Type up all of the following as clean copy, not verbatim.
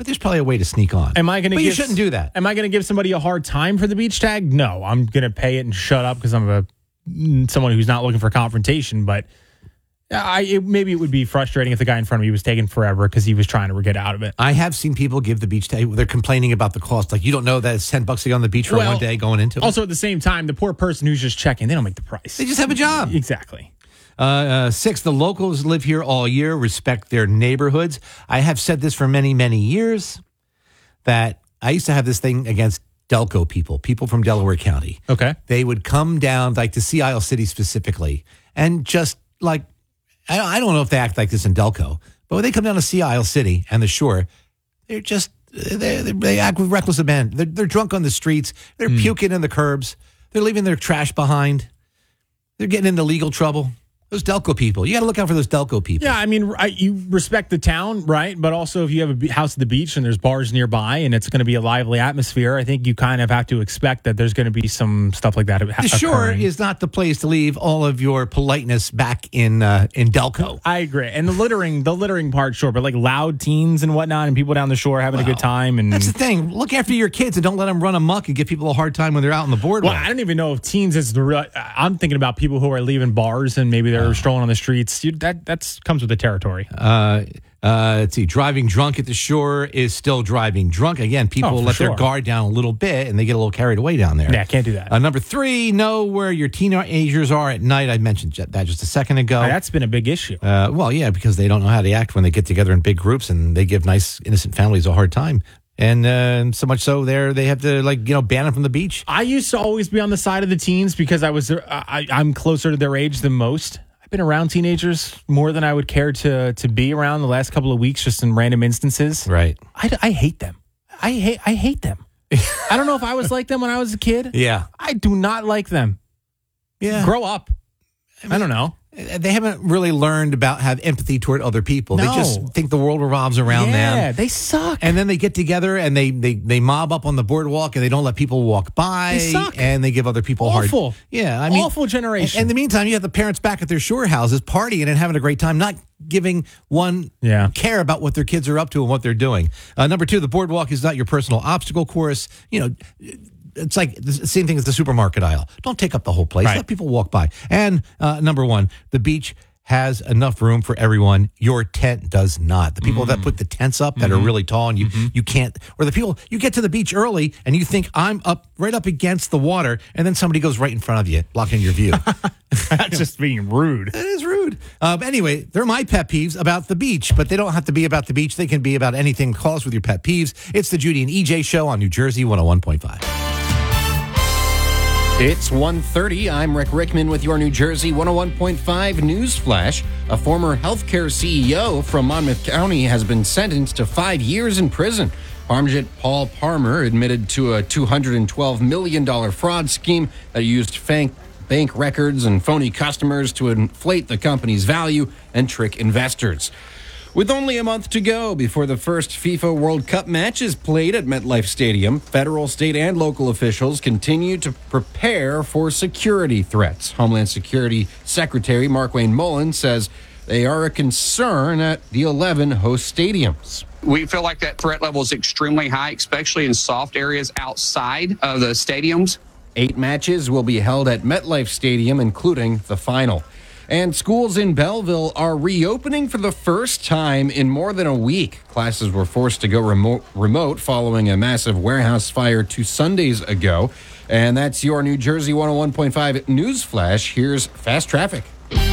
But there's probably a way to sneak on. But you shouldn't do that. Am I going to give somebody a hard time for the beach tag? No, I'm going to pay it and shut up because I'm someone who's not looking for confrontation. But maybe it would be frustrating if the guy in front of me was taking forever because he was trying to get out of it. I have seen people give the beach tag. They're complaining about the cost. Like, you don't know that it's $10 to go on the beach for one day going into it. Also, at the same time, the poor person who's just checking, they don't make the price. They just have a job. Exactly. 6, the locals live here all year, respect their neighborhoods. I have said this for many, many years, that I used to have this thing against Delco people from Delaware County. Okay. They would come down, like to Sea Isle City specifically, and just like, I don't know if they act like this in Delco, but when they come down to Sea Isle City and the shore, they're just, they act with reckless abandon. They're drunk on the streets. They're puking in the curbs. They're leaving their trash behind. They're getting into legal trouble. Those Delco people. You got to look out for those Delco people. Yeah, I mean, you respect the town, right? But also if you have a house at the beach and there's bars nearby and it's going to be a lively atmosphere, I think you kind of have to expect that there's going to be some stuff like that The shore is not the place to leave all of your politeness back in Delco. I agree. And the littering part, sure, but like loud teens and whatnot and people down the shore having a good time. And that's the thing. Look after your kids and don't let them run amok and give people a hard time when they're out on the boardwalk. Well, I don't even know if teens is the real. I'm thinking about people who are leaving bars and maybe they're strolling on the streets. That comes with the territory. Let's see. Driving drunk at the shore is still driving drunk. Again, people let their guard down a little bit and they get a little carried away down there. Yeah, can't do that. Number 3, know where your teenagers are at night. I mentioned that just a second ago. That's been a big issue. Well, yeah, because they don't know how to act when they get together in big groups and they give nice, innocent families a hard time. And so much so they have to ban them from the beach. I used to always be on the side of the teens because I'm closer to their age than most. I've been around teenagers more than I would care to be around the last couple of weeks, just in random instances. Right. I hate them. I hate them. I don't know if I was like them when I was a kid. Yeah. I do not like them. Yeah. Grow up. I don't know. They haven't really learned about have empathy toward other people. No. They just think the world revolves around them. Yeah, they suck. And then they get together and they mob up on the boardwalk and they don't let people walk by. They suck. And they give other people awful. Yeah, I mean, awful generation. In the meantime, you have the parents back at their shore houses partying and having a great time, not giving one care about what their kids are up to and what they're doing. Number 2, the boardwalk is not your personal obstacle course. It's like the same thing as the supermarket aisle. Don't take up the whole place. Right. Let people walk by. And number 1, the beach has enough room for everyone. Your tent does not. The people that put the tents up that are really tall and you can't, or the people, you get to the beach early and you think I'm right up against the water and then somebody goes right in front of you, blocking your view. That's just being rude. It is rude. Anyway, they're my pet peeves about the beach, but they don't have to be about the beach. They can be about anything. Call us with your pet peeves. It's the Judy and EJ Show on New Jersey 101.5. It's 1:30. I'm Rick Rickman with your New Jersey 101.5 News Flash. A former healthcare CEO from Monmouth County has been sentenced to 5 years in prison. Parmjit Paul Parmer admitted to a $212 million fraud scheme that used bank records and phony customers to inflate the company's value and trick investors. With only a month to go before the first FIFA World Cup match is played at MetLife Stadium, federal, state, and local officials continue to prepare for security threats. Homeland Security Secretary Markwayne Mullin says they are a concern at the 11 host stadiums. We feel like that threat level is extremely high, especially in soft areas outside of the stadiums. 8 matches will be held at MetLife Stadium, including the final. And schools in Belleville are reopening for the first time in more than a week. Classes were forced to go remote following a massive warehouse fire 2 Sundays ago. And that's your New Jersey 101.5 News Flash. Here's Fast Traffic.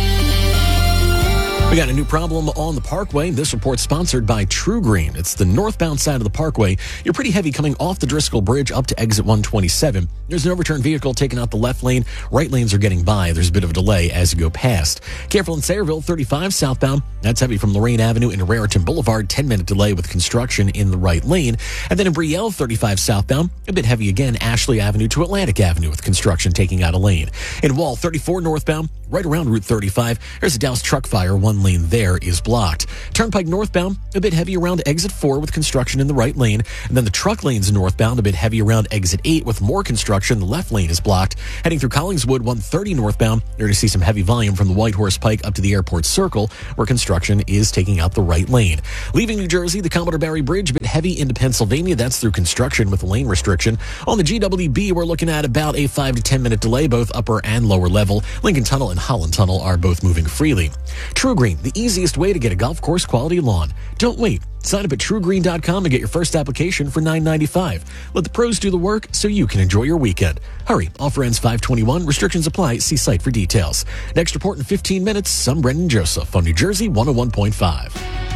We got a new problem on the Parkway. This report's sponsored by True Green. It's the northbound side of the Parkway. You're pretty heavy coming off the Driscoll Bridge up to exit 127. There's an overturned vehicle taking out the left lane. Right lanes are getting by. There's a bit of a delay as you go past. Careful in Sayreville, 35 southbound. That's heavy from Lorraine Avenue into Raritan Boulevard. 10-minute delay with construction in the right lane. And then in Brielle, 35 southbound. A bit heavy again, Ashley Avenue to Atlantic Avenue with construction taking out a lane. In Wall, 34 northbound, right around Route 35. There's a doused truck fire 1 one lane there is blocked. Turnpike northbound, a bit heavy around exit 4 with construction in the right lane. And then the truck lanes northbound, a bit heavy around exit 8 with more construction. The left lane is blocked. Heading through Collingswood, 130 northbound, you're going to see some heavy volume from the Whitehorse Pike up to the Airport Circle, where construction is taking out the right lane. Leaving New Jersey, the Commodore Barry Bridge, a bit heavy into Pennsylvania. That's through construction with a lane restriction. On the GWB, we're looking at about a 5 to 10 minute delay, both upper and lower level. Lincoln Tunnel and Holland Tunnel are both moving freely. True Green, the easiest way to get a golf course quality lawn. Don't wait. Sign up at TrueGreen.com and get your first application for $9.95. Let the pros do the work so you can enjoy your weekend. Hurry. Offer ends 5/21. Restrictions apply. See site for details. Next report in 15 minutes. I'm Brendan Joseph on New Jersey 101.5.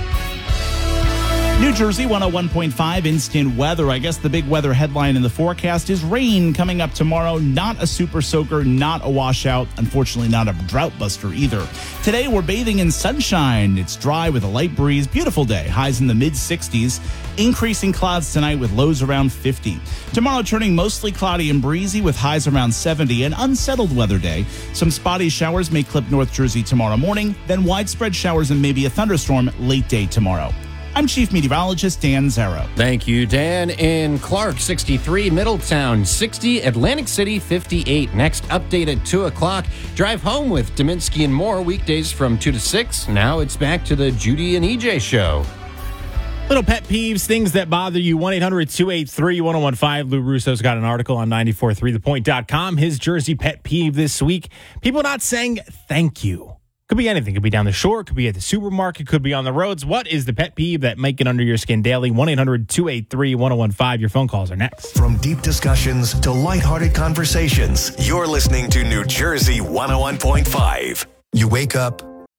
New Jersey 101.5 instant weather. I guess the big weather headline in the forecast is rain coming up tomorrow. Not a super soaker, not a washout. Unfortunately, not a drought buster either. Today, we're bathing in sunshine. It's dry with a light breeze. Beautiful day. Highs in the mid-60s. Increasing clouds tonight with lows around 50. Tomorrow, turning mostly cloudy and breezy with highs around 70. An unsettled weather day. Some spotty showers may clip North Jersey tomorrow morning. Then widespread showers and maybe a thunderstorm late day tomorrow. I'm Chief Meteorologist Dan Zarrow. Thank you, Dan. In Clark, 63, Middletown, 60, Atlantic City, 58. Next update at 2 o'clock. Drive home with Dominski and more weekdays from 2 to 6. Now it's back to the Judy and EJ show. Little pet peeves, things that bother you. 1-800-283-1015. Lou Russo's got an article on 943thepoint.com. His Jersey pet peeve this week. People not saying thank you. Could be anything. Could be down the shore. Could be at the supermarket. Could be on the roads. What is the pet peeve that might get under your skin daily? 1-800-283-1015. Your phone calls are next. From deep discussions to lighthearted conversations, you're listening to New Jersey 101.5. You wake up.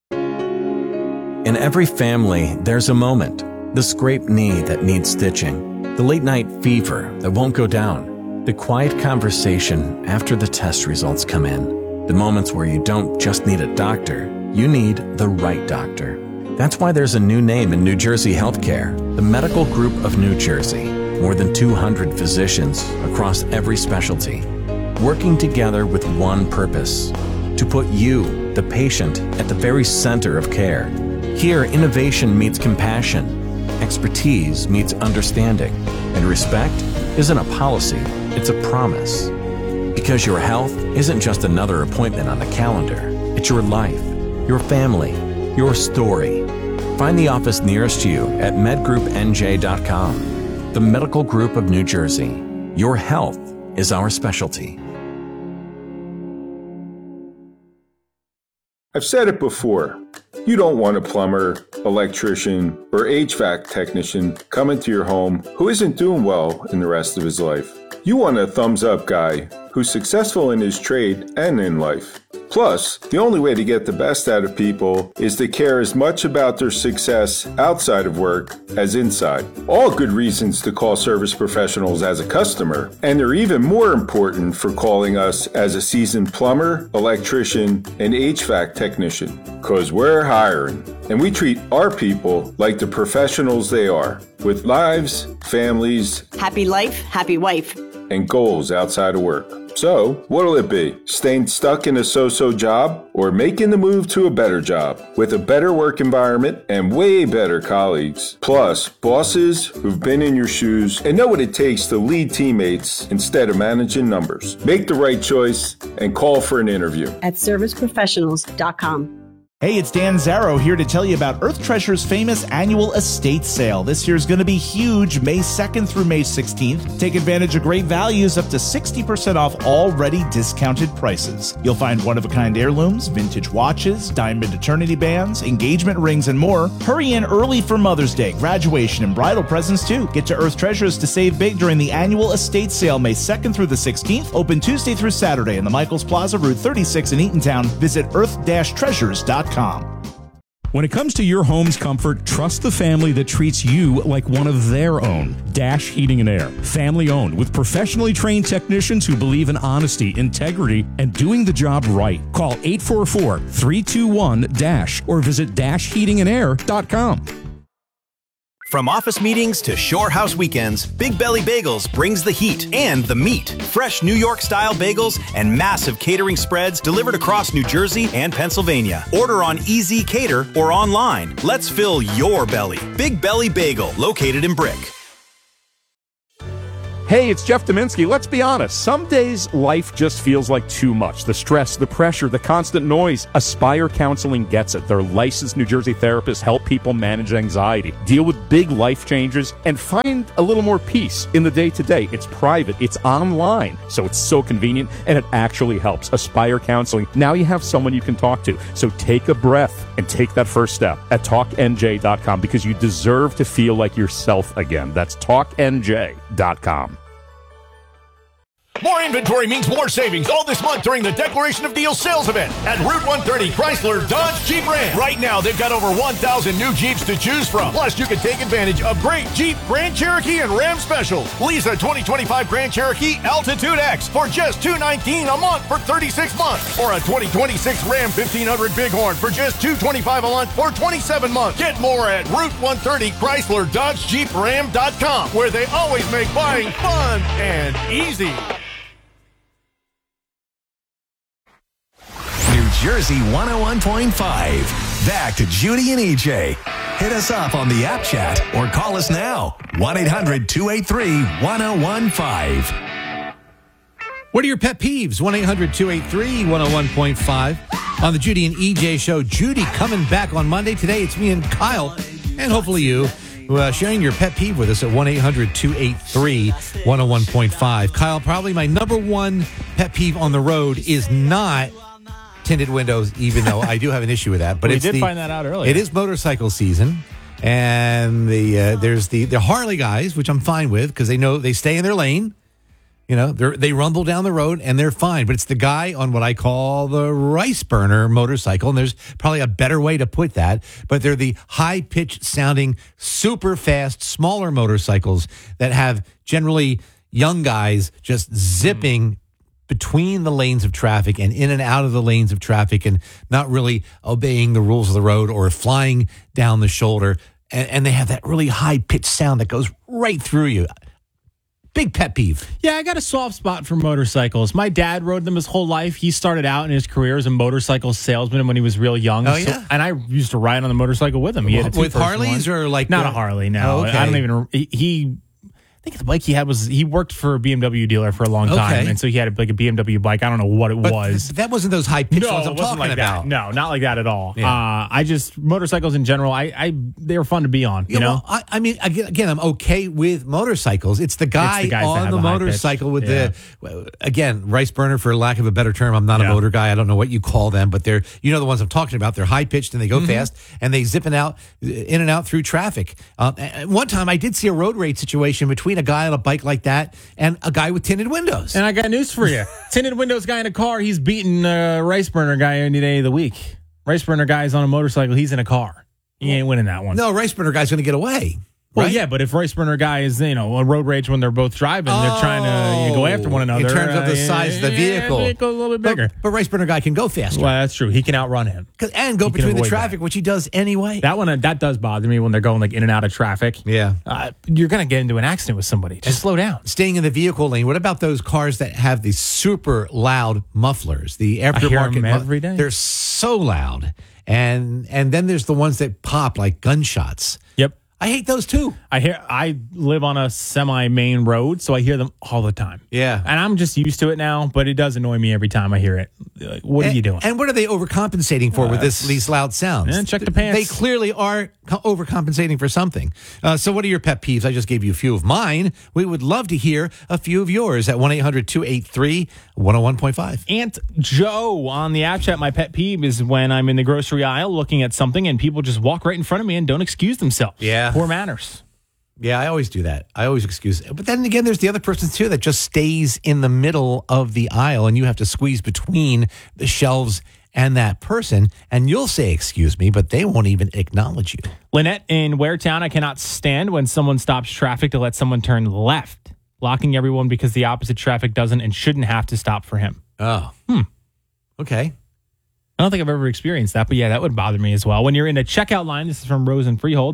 In every family, there's a moment. The scraped knee that needs stitching. The late night fever that won't go down. The quiet conversation after the test results come in. The moments where you don't just need a doctor, you need the right doctor. That's why there's a new name in New Jersey healthcare, the Medical Group of New Jersey. More than 200 physicians across every specialty, working together with one purpose, to put you, the patient, at the very center of care. Here, innovation meets compassion, expertise meets understanding, and respect isn't a policy, it's a promise. Because your health isn't just another appointment on the calendar. It's your life, your family, your story. Find the office nearest you at medgroupnj.com. The Medical Group of New Jersey. Your health is our specialty. I've said it before. You don't want a plumber, electrician, or HVAC technician coming to your home who isn't doing well in the rest of his life. You want a thumbs-up guy who's successful in his trade and in life. Plus, the only way to get the best out of people is to care as much about their success outside of work as inside. All good reasons to call Service Professionals as a customer, and they're even more important for calling us as a seasoned plumber, electrician, and HVAC technician. 'Cause we're hiring, and we treat our people like the professionals they are, with lives, families, happy life, happy wife, and goals outside of work. So, what'll it be? Staying stuck in a so-so job or making the move to a better job with a better work environment and way better colleagues? Plus, bosses who've been in your shoes and know what it takes to lead teammates instead of managing numbers. Make the right choice and call for an interview at serviceprofessionals.com. Hey, it's Dan Zarrow here to tell you about Earth Treasure's famous annual estate sale. This year's going to be huge, May 2nd through May 16th. Take advantage of great values up to 60% off already discounted prices. You'll find one-of-a-kind heirlooms, vintage watches, diamond eternity bands, engagement rings, and more. Hurry in early for Mother's Day, graduation, and bridal presents too. Get to Earth Treasures to save big during the annual estate sale May 2nd through the 16th. Open Tuesday through Saturday in the Michaels Plaza, Route 36 in Eatontown. Visit earth-treasures.com. When it comes to your home's comfort, trust the family that treats you like one of their own. Dash Heating and Air. Family owned with professionally trained technicians who believe in honesty, integrity, and doing the job right. Call 844-321-DASH or visit dashheatingandair.com. From office meetings to shore house weekends, Big Belly Bagels brings the heat and the meat. Fresh New York-style bagels and massive catering spreads delivered across New Jersey and Pennsylvania. Order on Easy Cater or online. Let's fill your belly. Big Belly Bagel, located in Brick. Hey, it's Jeff Dominski. Let's be honest. Some days life just feels like too much. The stress, the pressure, the constant noise. Aspire Counseling gets it. Their licensed New Jersey therapists help people manage anxiety, deal with big life changes, and find a little more peace in the day-to-day. It's private. It's online. So it's so convenient, and it actually helps. Aspire Counseling. Now you have someone you can talk to. So take a breath and take that first step at TalkNJ.com because you deserve to feel like yourself again. That's TalkNJ.com. More inventory means more savings all this month during the Declaration of Deals sales event at Route 130 Chrysler Dodge Jeep Ram. Right now, they've got over 1,000 new Jeeps to choose from. Plus, you can take advantage of great Jeep, Grand Cherokee, and Ram specials. Lease a 2025 Grand Cherokee Altitude X for just $219 a month for 36 months. Or a 2026 Ram 1500 Bighorn for just $225 a month for 27 months. Get more at Route 130 Chrysler Dodge Jeep Ram.com, where they always make buying fun and easy. New Jersey 101.5. Back to Judy and EJ. Hit us up on the app chat or call us now. 1-800-283-1015. What are your pet peeves? 1-800-283-101.5. On the Judy and EJ show. Judy coming back on Monday. Today it's me and Kyle, and hopefully you, sharing your pet peeve with us at 1-800-283-101.5. Kyle, probably my number one pet peeve on the road is not tinted windows, even though I do have an issue with that. But we did find that out earlier. It is motorcycle season, and there's the Harley guys, which I'm fine with because they know they stay in their lane. You know, they rumble down the road and they're fine. But it's the guy on what I call the rice burner motorcycle, and there's probably a better way to put that. But they're the high-pitched sounding, super fast, smaller motorcycles that have generally young guys just zipping between the lanes of traffic and in and out of the lanes of traffic and not really obeying the rules of the road or flying down the shoulder. And they have that really high-pitched sound that goes right through you. Big pet peeve. Yeah, I got a soft spot for motorcycles. My dad rode them his whole life. He started out in his career as a motorcycle salesman when he was real young. Oh, yeah? And I used to ride on the motorcycle with him. He had with Harleys or like... Not a Harley, no. Oh, okay. I don't even... I think the bike he had he worked for a BMW dealer for a long time. Okay. And so he had a BMW bike. I don't know what it was. That wasn't those high-pitched ones I'm talking like about. That. No, not like that at all. Yeah. Motorcycles in general, they were fun to be on, you know? Well, I mean, again, I'm okay with motorcycles. It's the guy on the motorcycle with again, rice burner, for lack of a better term. I'm not a motor guy. I don't know what you call them, but they're, you know, the ones I'm talking about. They're high-pitched and they go fast and they zip in and out through traffic. One time I did see a road rage situation between a guy on a bike like that and a guy with tinted windows. And I got news for you. Tinted windows guy in a car, he's beating a rice burner guy any day of the week. Rice burner guy's on a motorcycle, he's in a car. He ain't winning that one. No, rice burner guy's going to get away. Well, right? yeah, but if rice burner guy is, a road rage when they're both driving, they're trying to go after one another. In terms of the size of the vehicle. A little bit bigger. But rice burner guy can go faster. Well, that's true. He can outrun him. And go between the traffic, which he does anyway. That does bother me when they're going like in and out of traffic. Yeah. You're going to get into an accident with somebody. Just slow down. Staying in the vehicle lane, what about those cars that have these super loud mufflers? The aftermarket. I hear them every day. They're so loud. And then there's the ones that pop like gunshots. Yep. I hate those too. I live on a semi-main road, so I hear them all the time. Yeah. And I'm just used to it now, but it does annoy me every time I hear it. Like, what are you doing? And what are they overcompensating for with these loud sounds? And check the pants. They clearly are overcompensating for something. So what are your pet peeves? I just gave you a few of mine. We would love to hear a few of yours at 1-800-283-101.5. Aunt Joe on the app chat, my pet peeve is when I'm in the grocery aisle looking at something and people just walk right in front of me and don't excuse themselves. Yeah. Poor manners. Yeah, I always do that. I always excuse. But then again, there's the other person, too, that just stays in the middle of the aisle, and you have to squeeze between the shelves and that person, and you'll say, excuse me, but they won't even acknowledge you. Lynette in Waretown, I cannot stand when someone stops traffic to let someone turn left, blocking everyone because the opposite traffic doesn't and shouldn't have to stop for him. Oh. Okay. I don't think I've ever experienced that, but yeah, that would bother me as well. When you're in a checkout line, this is from Rose and Freehold,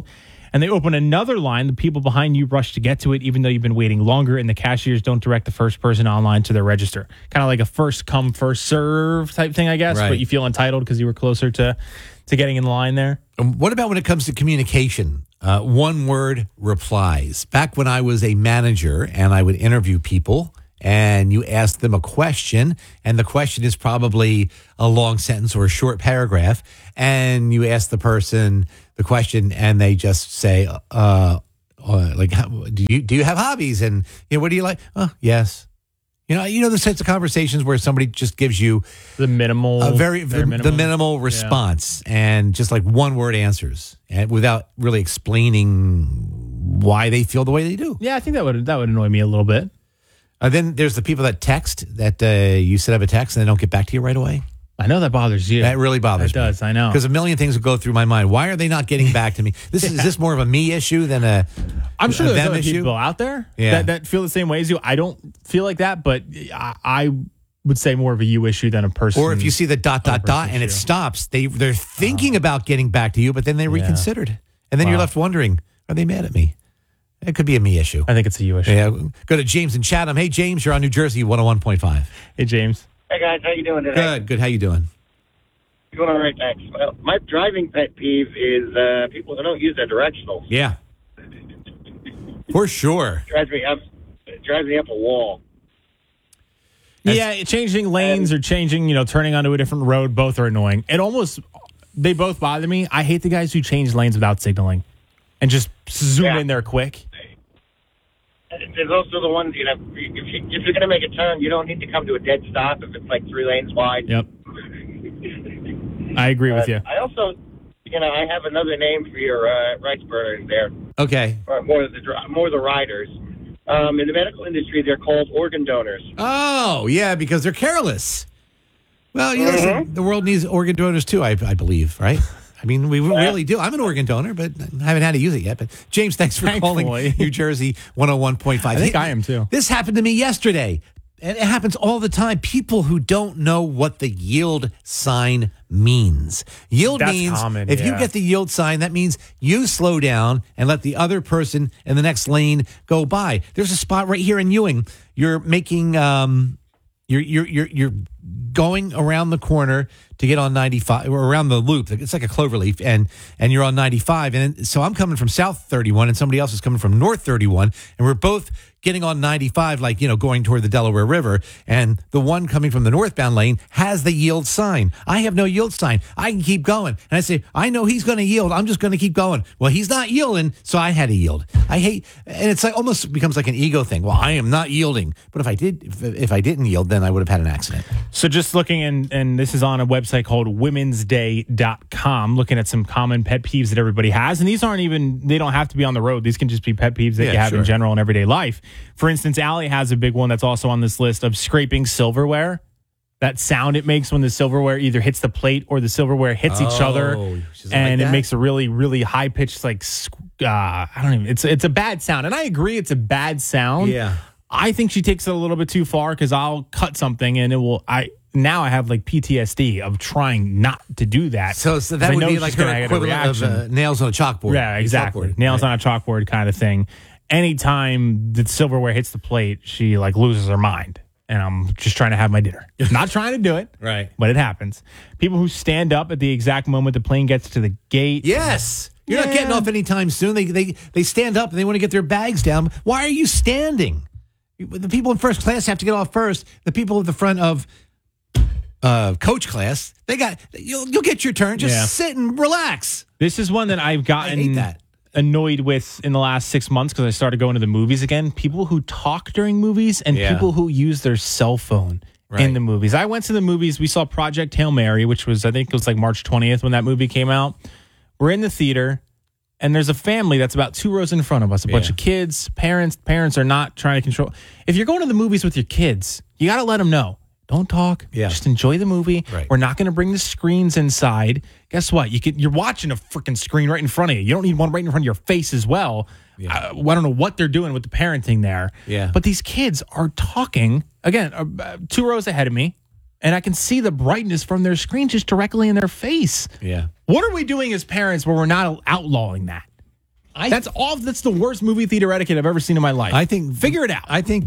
and they open another line. The people behind you rush to get to it, even though you've been waiting longer, and the cashiers don't direct the first person online to their register. Kind of like a first come, first serve type thing, I guess, Right. but you feel entitled because you were closer to getting in line there. What about when it comes to communication? One word replies. Back when I was a manager and I would interview people, and you ask them a question, and the question is probably a long sentence or a short paragraph, and you ask the person the question, and they just say, like, do you have hobbies? And what do you like? Oh, yes. You know the types of conversations where somebody just gives you the minimal, the minimal response, and just like one word answers, and without really explaining why they feel the way they do. Yeah, I think that would annoy me a little bit. Then there's the people that text that you set up a text and they don't get back to you right away. I know that bothers you. That really bothers me. It does, I know. Because a million things will go through my mind. Why are they not getting back to me? Is this more of a me issue than I'm sure there's them other issue? people out there Yeah. that feel the same way as you. I don't feel like that, but I would say more of a you issue than a person. Or if you see the ... and it stops, they're thinking about getting back to you, but then they reconsidered. And then you're left wondering, are they mad at me? It could be a me issue. I think it's a you issue. Yeah. Go to James in Chatham. Hey, James, you're on New Jersey 101.5. Hey, James. Hey, guys. How you doing today? Good. How you doing? Doing all right, thanks. Well, my driving pet peeve is people who don't use their directionals. Yeah. For sure. It drives me up a wall. Yeah, changing lanes or changing, turning onto a different road, both are annoying. They both bother me. I hate the guys who change lanes without signaling and just zoom in there quick. There's also the ones, if you're going to make a turn, you don't need to come to a dead stop if it's like 3 lanes wide. Yep. I agree with you. I also, I have another name for your rice burners there. Okay. Or more the riders. In the medical industry, they're called organ donors. Oh, yeah, because they're careless. Well, listen, the world needs organ donors too, I believe, right? I mean, we really do. I'm an organ donor, but I haven't had to use it yet. But James, thanks for calling New Jersey 101.5. I think I am too. This happened to me yesterday. And it happens all the time. People who don't know what the yield sign means. That's means common, if you get the yield sign, that means you slow down and let the other person in the next lane go by. There's a spot right here in Ewing. You're making you're going around the corner to get on 95 or around the loop. It's like a cloverleaf, and you're on 95. And so I'm coming from South 31 and somebody else is coming from North 31, and we're both getting on 95, like, going toward the Delaware River. And the one coming from the northbound lane has the yield sign. I have no yield sign. I can keep going. And I say, I know he's going to yield. I'm just going to keep going. Well, he's not yielding, so I had to yield. I hate, and it's like almost becomes like an ego thing. Well, I am not yielding. But if I didn't yield, then I would have had an accident. So just looking, and this is on a website called womensday.com, looking at some common pet peeves that everybody has. And these they don't have to be on the road. These can just be pet peeves that you have in general in everyday life. For instance, Allie has a big one that's also on this list of scraping silverware. That sound it makes when the silverware either hits the plate or the silverware hits each other. And it makes a really, really high pitched, like, I don't even, it's a bad sound. And I agree it's a bad sound. Yeah. I think she takes it a little bit too far because I'll cut something and now I have like PTSD of trying not to do that. So that would be like her equivalent of nails on a chalkboard. Yeah, exactly. Nails on a chalkboard kind of thing. Anytime the silverware hits the plate, she like loses her mind. And I'm just trying to have my dinner. Not trying to do it. Right. But it happens. People who stand up at the exact moment the plane gets to the gate. Yes. You're not getting off anytime soon. They stand up and they want to get their bags down. Why are you standing? The people in first class have to get off first. The people at the front of coach class, you'll get your turn. Just sit and relax. This is one that I've gotten annoyed with in the last 6 months because I started going to the movies again. People who talk during movies and people who use their cell phone in the movies. I went to the movies. We saw Project Hail Mary, which was, I think it was like March 20th when that movie came out. We're in the theater, and there's a family that's about 2 rows in front of us, a bunch of kids, parents. Parents are not trying to control. If you're going to the movies with your kids, you got to let them know. Don't talk. Just enjoy the movie. Right. We're not going to bring the screens inside. Guess what? You're watching a freaking screen right in front of you. You don't need one right in front of your face as well. I don't know what they're doing with the parenting there. Yeah. But these kids are talking, again, 2 rows ahead of me, and I can see the brightness from their screen just directly in their face. Yeah. What are we doing as parents where we're not outlawing that? That's the worst movie theater etiquette I've ever seen in my life. I think figure it out. I think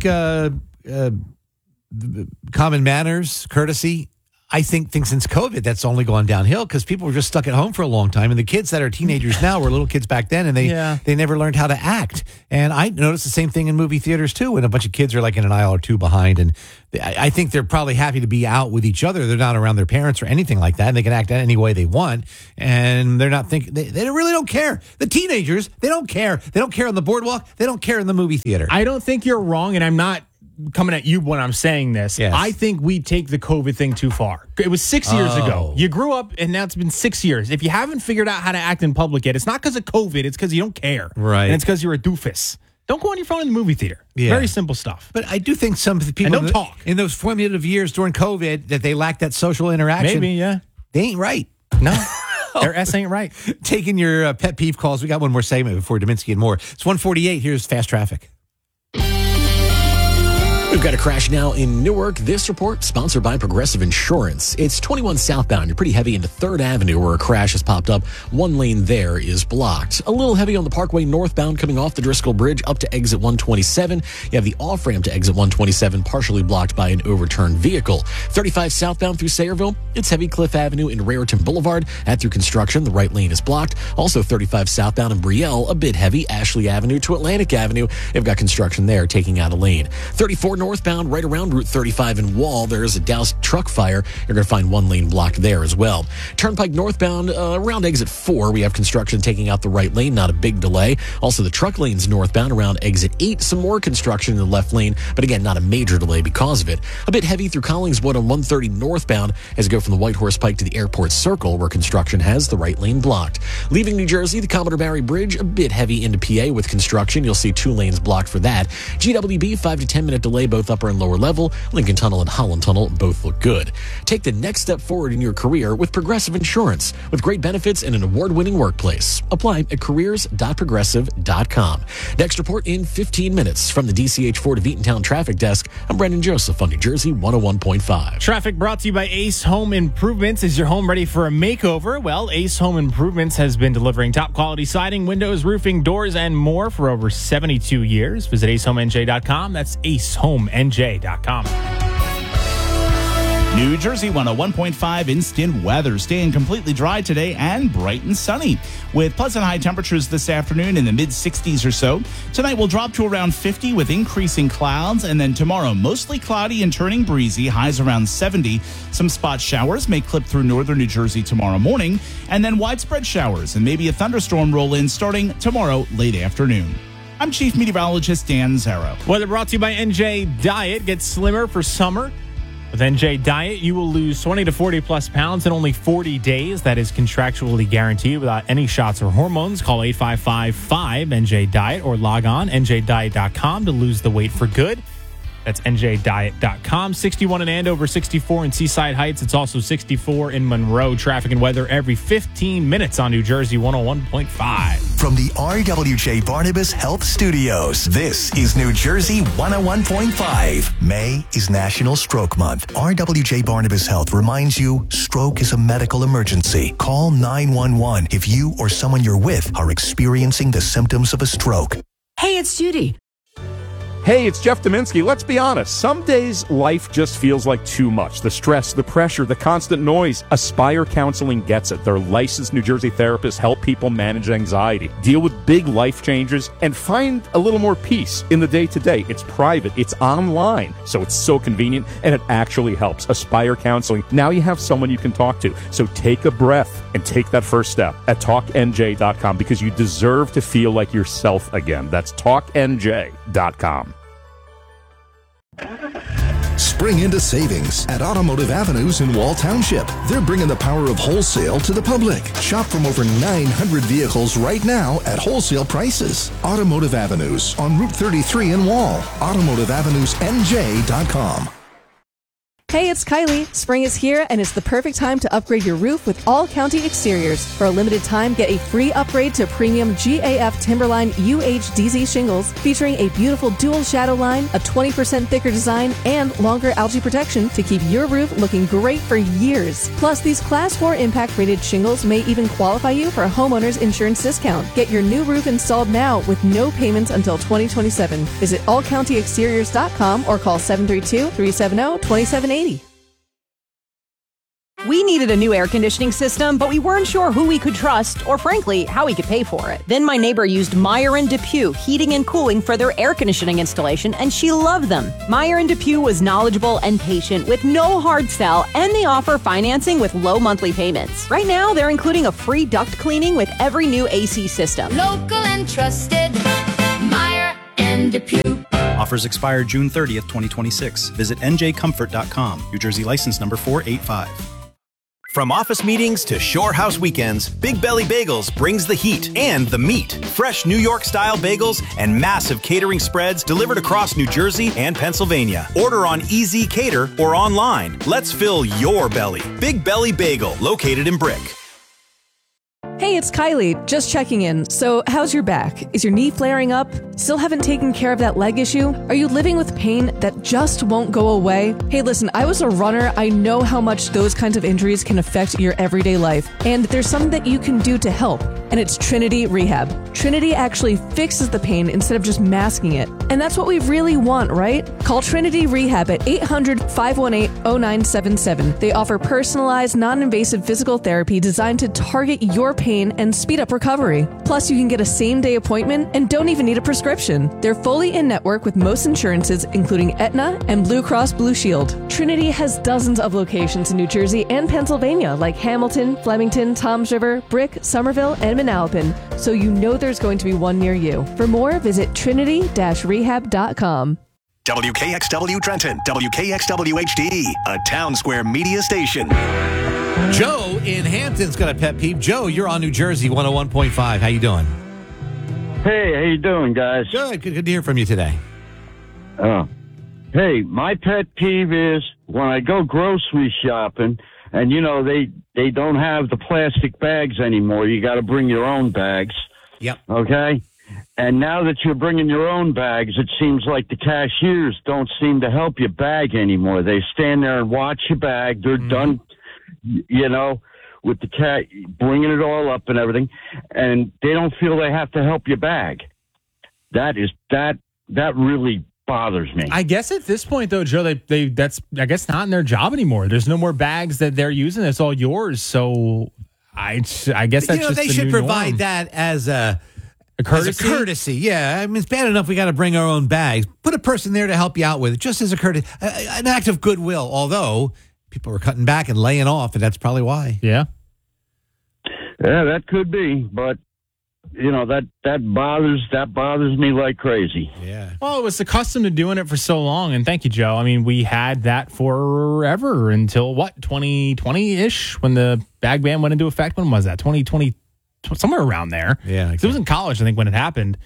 common manners, courtesy. I think since COVID, that's only gone downhill because people were just stuck at home for a long time. And the kids that are teenagers now were little kids back then, and they never learned how to act. And I noticed the same thing in movie theaters, too, when a bunch of kids are like in an aisle or two behind. And I think they're probably happy to be out with each other. They're not around their parents or anything like that. And they can act any way they want. And they're not thinking, they really don't care. The teenagers, they don't care. They don't care on the boardwalk. They don't care in the movie theater. I don't think you're wrong, and I'm not coming at you when I'm saying this. Yes. I think we take the COVID thing too far. It was 6 years ago. You grew up, and now it's been 6 years. If you haven't figured out how to act in public yet, it's not because of COVID. It's because you don't care. Right. And it's because you're a doofus. Don't go on your phone in the movie theater. Yeah. Very simple stuff. But I do think some people And don't talk. in those formative years during COVID that they lack that social interaction. Maybe, yeah. They ain't right. No. Their S ain't right. Taking your pet peeve calls. We got one more segment before Dominski and more. It's 1:48. Here's Fast Traffic. We've got a crash now in Newark. This report sponsored by Progressive Insurance. It's 21 southbound. You're pretty heavy into 3rd Avenue where a crash has popped up. One lane there is blocked. A little heavy on the Parkway northbound coming off the Driscoll Bridge up to exit 127. You have the off-ramp to exit 127 partially blocked by an overturned vehicle. 35 southbound through Sayreville. It's heavy Cliff Avenue and Raritan Boulevard. Through construction, the right lane is blocked. Also 35 southbound in Brielle, a bit heavy. Ashley Avenue to Atlantic Avenue. They've got construction there taking out a lane. 34 northbound right around Route 35 in Wall. There's a doused truck fire. You're going to find one lane blocked there as well. Turnpike northbound around exit 4. We have construction taking out the right lane. Not a big delay. Also the truck lanes northbound around exit 8. Some more construction in the left lane, but again, not a major delay because of it. A bit heavy through Collingswood on 130 northbound as you go from the White Horse Pike to the Airport Circle where construction has the right lane blocked. Leaving New Jersey, the Commodore Barry Bridge, a bit heavy into PA with construction. You'll see 2 lanes blocked for that. GWB, 5 to 10 minute delay both upper and lower level. Lincoln Tunnel and Holland Tunnel both look good. Take the next step forward in your career with Progressive Insurance with great benefits and an award-winning workplace. Apply at careers.progressive.com. Next report in 15 minutes from the DCH Ford of Eatontown Traffic Desk. I'm Brendan Joseph on New Jersey 101.5. Traffic brought to you by Ace Home Improvements. Is your home ready for a makeover? Well, Ace Home Improvements has been delivering top-quality siding, windows, roofing, doors, and more for over 72 years. Visit acehomeng.com. That's acehomeng.com. New Jersey 101.5 instant weather. Staying completely dry today and bright and sunny with pleasant high temperatures this afternoon in the mid-60s or so. Tonight will drop to around 50 with increasing clouds, and then tomorrow mostly cloudy and turning breezy, highs around 70. Some spot showers may clip through northern New Jersey tomorrow morning, and then widespread showers and maybe a thunderstorm roll in starting tomorrow late afternoon. I'm Chief Meteorologist Dan Zarrow. Weather brought to you by NJ Diet. Get slimmer for summer. With NJ Diet, you will lose 20 to 40 plus pounds in only 40 days. That is contractually guaranteed without any shots or hormones. Call 855-5-NJ-DIET or log on njdiet.com to lose the weight for good. That's njdiet.com. 61 in Andover, 64 in Seaside Heights. It's also 64 in Monroe. Traffic and weather every 15 minutes on New Jersey 101.5. From the RWJ Barnabas Health Studios, this is New Jersey 101.5. May is National Stroke Month. RWJ Barnabas Health reminds you stroke is a medical emergency. Call 911 if you or someone you're with are experiencing the symptoms of a stroke. Hey, it's Judy. Hey, it's Jeff Dominski. Let's be honest. Some days life just feels like too much. The stress, the pressure, the constant noise. Aspire Counseling gets it. Their licensed New Jersey therapists help people manage anxiety, deal with big life changes, and find a little more peace in the day-to-day. It's private. It's online. So it's so convenient, and it actually helps. Aspire Counseling. Now you have someone you can talk to. So take a breath and take that first step at TalkNJ.com because you deserve to feel like yourself again. That's TalkNJ.com. Spring into savings at Automotive Avenues in Wall Township. They're bringing the power of wholesale to the public. Shop from over 900 vehicles right now at wholesale prices. Automotive Avenues on Route 33 in Wall. AutomotiveAvenuesNJ.com. Hey, it's Kylie. Spring is here, and it's the perfect time to upgrade your roof with All County Exteriors. For a limited time, get a free upgrade to premium GAF Timberline UHDZ shingles, featuring a beautiful dual shadow line, a 20% thicker design, and longer algae protection to keep your roof looking great for years. Plus, these Class 4 impact-rated shingles may even qualify you for a homeowner's insurance discount. Get your new roof installed now with no payments until 2027. Visit allcountyexteriors.com or call 732-370-2780. We needed a new air conditioning system, but we weren't sure who we could trust or, frankly, how we could pay for it. Then my neighbor used Meyer & Depew Heating and Cooling for their air conditioning installation, and she loved them. Meyer & Depew was knowledgeable and patient with no hard sell, and they offer financing with low monthly payments. Right now, they're including a free duct cleaning with every new AC system. Local and trusted, Meyer & Depew. Offers expire June 30th, 2026. Visit njcomfort.com. New Jersey license number 485. From office meetings to shore house weekends, Big Belly Bagels brings the heat and the meat. Fresh New York-style bagels and massive catering spreads delivered across New Jersey and Pennsylvania. Order on EZ Cater or online. Let's fill your belly. Big Belly Bagel, located in Brick. Hey, it's Kylie. Just checking in. So, how's your back? Is your knee flaring up? Still haven't taken care of that leg issue? Are you living with pain that just won't go away? Hey, listen, I was a runner. I know how much those kinds of injuries can affect your everyday life. And there's something that you can do to help. And it's Trinity Rehab. Trinity actually fixes the pain instead of just masking it. And that's what we really want, right? Call Trinity Rehab at 800-518-0977. They offer personalized, non-invasive physical therapy designed to target your pain and speed up recovery. Plus, you can get a same-day appointment and don't even need a prescription. They're fully in-network with most insurances, including Aetna and Blue Cross Blue Shield. Trinity has dozens of locations in New Jersey and Pennsylvania, like Hamilton, Flemington, Toms River, Brick, Somerville, and Manalapan, so you know there's going to be one near you. For more, visit trinity-rehab.com. WKXW Trenton, WKXW HD, a Town Square media station. Joe in Hampton's got a pet peeve. Joe, you're on New Jersey 101.5. How you doing? Hey, how you doing, guys? Good to hear from you today. Hey, my pet peeve is when I go grocery shopping, and they don't have the plastic bags anymore. You got to bring your own bags. Yep. Okay. And now that you're bringing your own bags, it seems like the cashiers don't seem to help you bag anymore. They stand there and watch your bag. They're done, with the cat bringing it all up and everything, and they don't feel they have to help you bag. That really bothers me. I guess at this point, though, Joe, that's I guess not in their job anymore. There's no more bags that they're using. It's all yours. So I guess that's just they the should new provide norm. that as a courtesy. As a courtesy, yeah. I mean, it's bad enough we got to bring our own bags. Put a person there to help you out with it, just as a courtesy, an act of goodwill. Although people were cutting back and laying off, and that's probably why. Yeah. Yeah, that could be, but that bothers me like crazy. Yeah. Well, it was accustomed to doing it for so long, and thank you, Joe. I mean, we had that forever until 2020-ish when the bag ban went into effect. When was that? 2020, somewhere around there. Yeah, it was in college, I think, when it happened.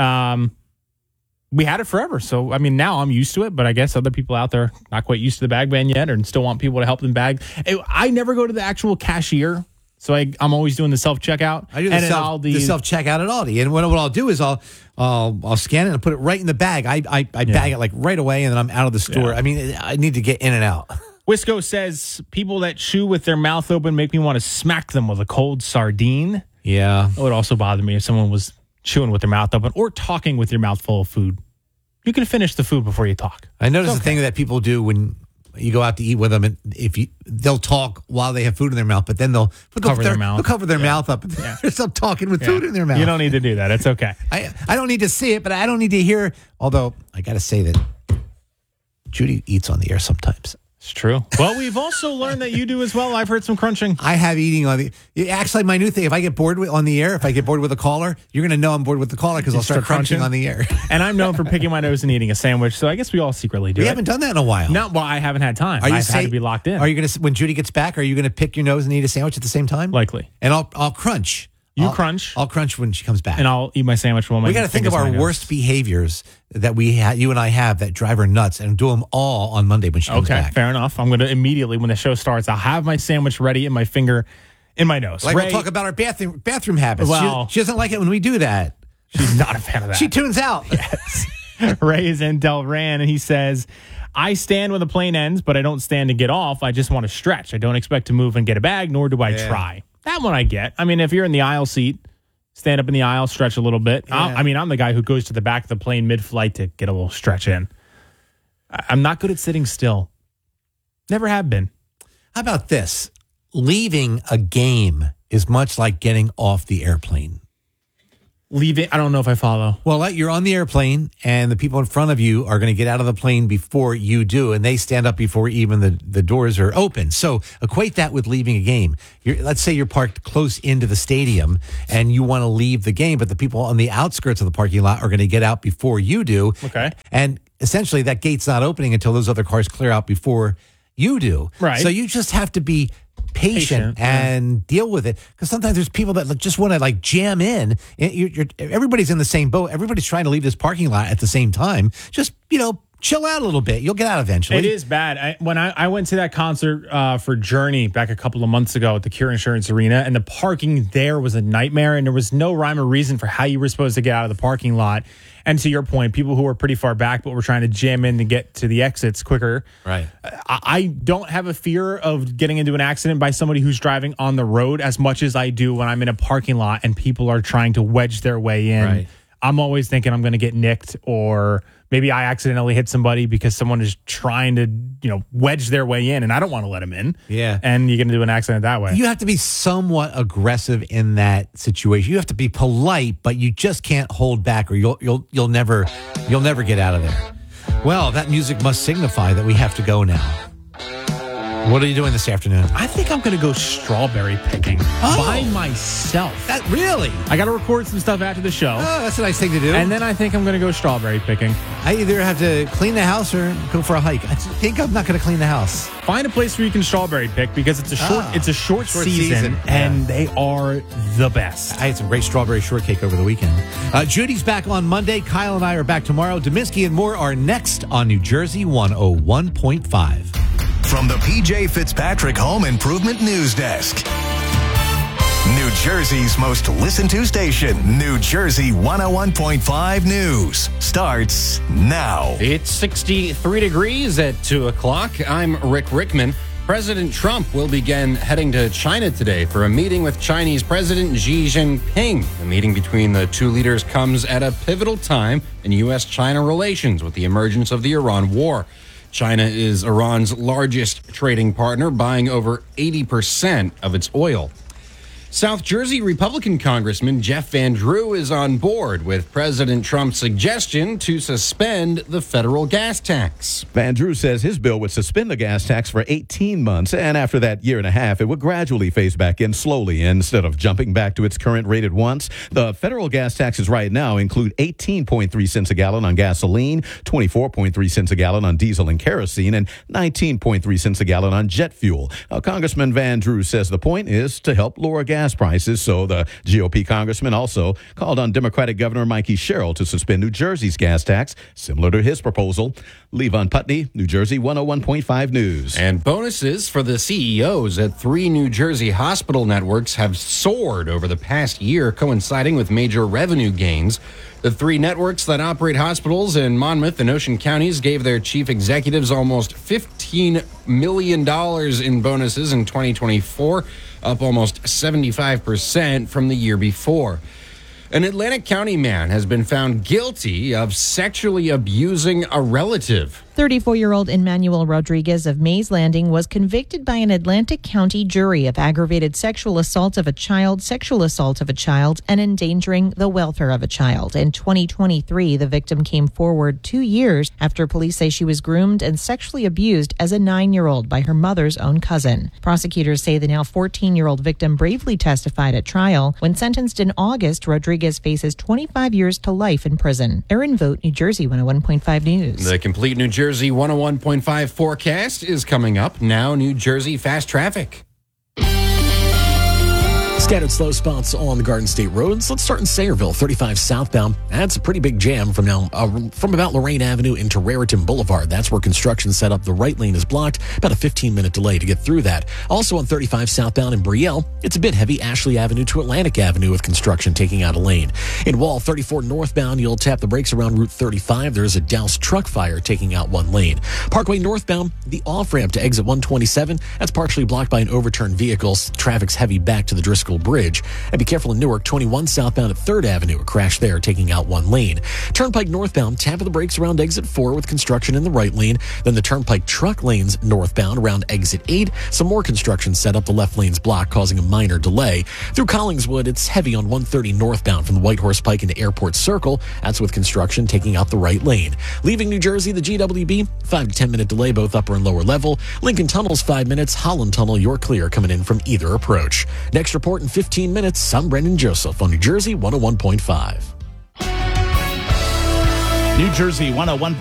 We had it forever, so I mean, now I'm used to it. But I guess other people out there not quite used to the bag ban yet, and still want people to help them bag. I never go to the actual cashier. So I'm always doing the self-checkout. I do the self-checkout at Aldi. And what I'll do is I'll scan it and put it right in the bag. I bag it like right away, and then I'm out of the store. Yeah. I mean, I need to get in and out. Wisco says, people that chew with their mouth open make me want to smack them with a cold sardine. Yeah. It would also bother me if someone was chewing with their mouth open or talking with your mouth full of food. You can finish the food before you talk. I notice the thing that people do when you go out to eat with them, and they'll talk while they have food in their mouth, but then they'll cover their mouth up. Yeah. They're still talking with food in their mouth. You don't need to do that. It's okay. I don't need to see it, but I don't need to hear. Although I got to say that Judy eats on the air sometimes. It's true. Well, we've also learned that you do as well. I've heard some crunching. I have eating on the. Actually, my new thing. If I get bored on the air, if I get bored with a caller, you're going to know I'm bored with the caller because I'll start crunching on the air. And I'm known for picking my nose and eating a sandwich, so I guess we all secretly do. We haven't done that in a while. No, well, I haven't had time. I've had to be locked in. Are you going to, when Judy gets back, are you going to pick your nose and eat a sandwich at the same time? Likely. And I'll crunch. You crunch. I'll crunch when she comes back. And I'll eat my sandwich while my We got to think of our worst behaviors that you and I have that drive her nuts and do them all on Monday when she comes back. Fair enough. I'm going to immediately, when the show starts, I'll have my sandwich ready and my finger in my nose. We'll talk about our bathroom habits. Well, she doesn't like it when we do that. She's not a fan of that. She tunes out. Yes. Ray is in Delran, and he says, I stand when the plane ends, but I don't stand to get off. I just want to stretch. I don't expect to move and get a bag, nor do I try. That one I get. I mean, if you're in the aisle seat, stand up in the aisle, stretch a little bit. Yeah. I'm the guy who goes to the back of the plane mid-flight to get a little stretch in. I'm not good at sitting still. Never have been. How about this? Leaving a game is much like getting off the airplane. Leaving? I don't know if I follow. Well, you're on the airplane, and the people in front of you are going to get out of the plane before you do, and they stand up before even the doors are open. So equate that with leaving a game. Let's say you're parked close into the stadium, and you want to leave the game, but the people on the outskirts of the parking lot are going to get out before you do. Okay. And essentially, that gate's not opening until those other cars clear out before you do. Right. So you just have to be patient and deal with it, because sometimes there's people that just want to jam in. Everybody's in the same boat. Everybody's trying to leave this parking lot at the same time. Just chill out a little bit. You'll get out eventually. It is bad. When I went to that concert for Journey back a couple of months ago at the Cure Insurance Arena, and the parking there was a nightmare, and there was no rhyme or reason for how you were supposed to get out of the parking lot. And to your point, people who were pretty far back but were trying to jam in to get to the exits quicker. Right. I don't have a fear of getting into an accident by somebody who's driving on the road as much as I do when I'm in a parking lot and people are trying to wedge their way in. Right. I'm always thinking I'm going to get nicked, or maybe I accidentally hit somebody because someone is trying to, wedge their way in, and I don't want to let them in. Yeah. And you're going to do an accident that way. You have to be somewhat aggressive in that situation. You have to be polite, but you just can't hold back, or you'll never get out of there. Well, that music must signify that we have to go now. What are you doing this afternoon? I think I'm going to go strawberry picking by myself. That really? I got to record some stuff after the show. Oh, that's a nice thing to do. And then I think I'm going to go strawberry picking. I either have to clean the house or go for a hike. I think I'm not going to clean the house. Find a place where you can strawberry pick, because it's a short season, and they are the best. I had some great strawberry shortcake over the weekend. Judy's back on Monday. Kyle and I are back tomorrow. Dominski and more are next on New Jersey 101.5. From the PJ Fitzpatrick Home Improvement News Desk. New Jersey's most listened to station, New Jersey 101.5 News, starts now. It's 63 degrees at 2 o'clock. I'm Rick Rickman. President Trump will begin heading to China today for a meeting with Chinese President Xi Jinping. The meeting between the two leaders comes at a pivotal time in U.S.-China relations with the emergence of the Iran war. China is Iran's largest trading partner, buying over 80% of its oil. South Jersey Republican Congressman Jeff Van Drew is on board with President Trump's suggestion to suspend the federal gas tax. Van Drew says his bill would suspend the gas tax for 18 months, and after that year and a half, it would gradually phase back in slowly instead of jumping back to its current rate at once. The federal gas taxes right now include 18.3 cents a gallon on gasoline, 24.3 cents a gallon on diesel and kerosene, and 19.3 cents a gallon on jet fuel. Congressman Van Drew says the point is to help lower gas prices, so the GOP congressman also called on Democratic Governor Mikey Sherrill to suspend New Jersey's gas tax, similar to his proposal. Levon Putney, New Jersey 101.5 News. And bonuses for the CEOs at 3 New Jersey hospital networks have soared over the past year, coinciding with major revenue gains. The 3 networks that operate hospitals in Monmouth and Ocean counties gave their chief executives almost $15 million in bonuses in 2024, up almost 75% from the year before. An Atlantic County man has been found guilty of sexually abusing a relative. 34-year-old Emmanuel Rodriguez of Mays Landing was convicted by an Atlantic County jury of aggravated sexual assault of a child, sexual assault of a child, and endangering the welfare of a child. In 2023, the victim came forward 2 years after police say she was groomed and sexually abused as a 9-year-old by her mother's own cousin. Prosecutors say the now 14-year-old victim bravely testified at trial. When sentenced in August, Rodriguez faces 25 years to life in prison. Erin Vogt, New Jersey 101.5 News. The complete New Jersey 101.5 forecast is coming up. Now, New Jersey fast traffic. Standard slow spots on the Garden State roads. Let's start in Sayreville, 35 southbound. That's a pretty big jam from about Lorraine Avenue into Raritan Boulevard. That's where construction set up. The right lane is blocked. About a 15-minute delay to get through that. Also on 35 southbound in Brielle, it's a bit heavy. Ashley Avenue to Atlantic Avenue with construction taking out a lane. In Wall 34 northbound, you'll tap the brakes around Route 35. There's a doused truck fire taking out one lane. Parkway northbound, the off-ramp to exit 127, that's partially blocked by an overturned vehicle. Traffic's heavy back to the Driscoll Bridge. And be careful in Newark, 21 southbound at 3rd Avenue. A crash there, taking out one lane. Turnpike northbound, tap of the brakes around exit 4 with construction in the right lane. Then the Turnpike truck lanes northbound around exit 8. Some more construction set up. The left lane's blocked, causing a minor delay. Through Collingswood, it's heavy on 130 northbound from the Whitehorse Pike into Airport Circle. That's with construction taking out the right lane. Leaving New Jersey, the GWB, 5 to 10 minute delay, both upper and lower level. Lincoln Tunnel's 5 minutes. Holland Tunnel, you're clear coming in from either approach. Next report in 15 minutes. I'm Brendan Joseph on New Jersey 101.5. New Jersey 101.